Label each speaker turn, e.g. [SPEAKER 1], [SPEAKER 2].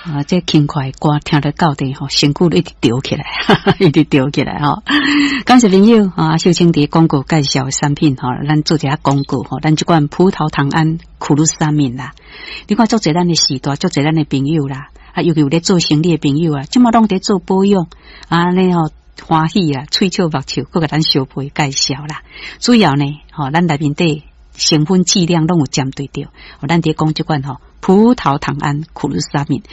[SPEAKER 1] 啊，这轻快歌听得到底吼，身躯一直吊起来，一直吊起来吼。感谢朋友啊，秀清伫广告介绍产品吼，咱做一下广告吼，咱这款葡萄糖胺苦鲁沙敏啦，你看做侪咱的时代，做侪咱的朋友啦，啊，尤其有咧做生理的朋友啊，即马拢伫做保养啊，你吼欢喜啊，喙笑目笑，佮甲咱小配介绍啦。主要呢，吼，咱内面底成分剂量拢有针对着，咱伫讲即款吼葡萄糖胺苦鲁沙敏。